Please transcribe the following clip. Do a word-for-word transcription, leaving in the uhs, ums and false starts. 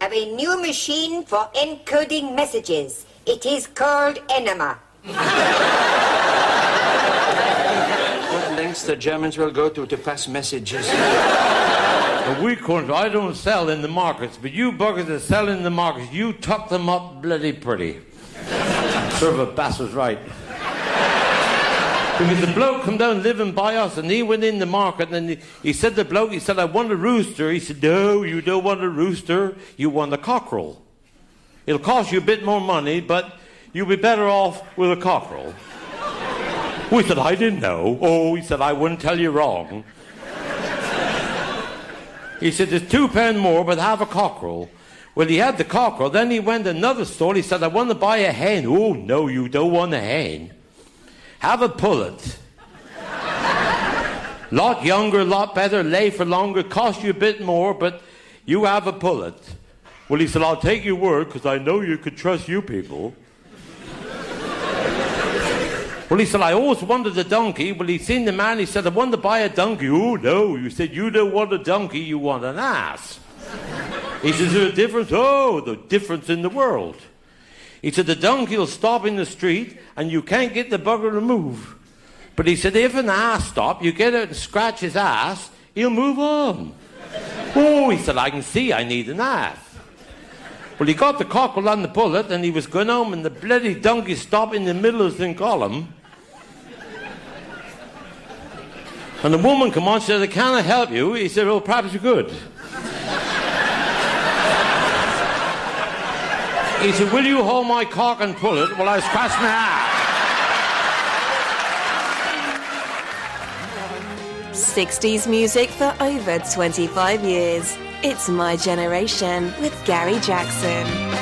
have a new machine for encoding messages. It is called Enema. What lengths the Germans will go to to pass messages. Well, we couldn't. I don't sell in the markets, but you buggers that sell in the markets, you tuck them up bloody pretty. Sort of a bastard's right. Because the bloke come down living by us, and he went in the market, and he, he said to the bloke, he said, I want a rooster. He said, no, you don't want a rooster, you want a cockerel. It'll cost you a bit more money, but you'll be better off with a cockerel. We said, I didn't know. Oh, he said, I wouldn't tell you wrong. He said, there's two pound more, but have a cockerel. Well, he had the cockerel, then he went to another store, he said, I want to buy a hen. Oh, no, you don't want a hen. Have a pullet. Lot younger, lot better, lay for longer, cost you a bit more, but you have a pullet. Well, he said, I'll take your word, because I know you could trust you people. Well, he said, I always wanted a donkey. Well, he seen the man, he said, I want to buy a donkey. Oh, no, you said, you don't want a donkey, you want an ass. He says, is there a difference? Oh, the difference in the world. He said, the donkey will stop in the street and you can't get the bugger to move. But he said, if an ass stops, you get out and scratch his ass, he'll move on. Oh, he said, I can see I need an ass. Well, he got the cockerel on the pullet and he was going home and the bloody donkey stopped in the middle of Saint Column. And the woman come on, she said, can I help you? He said, well, perhaps you could. He said, will you hold my cock and pull it while I scratch my ass? sixties music for over twenty-five years. It's My Generation with Gary Jackson.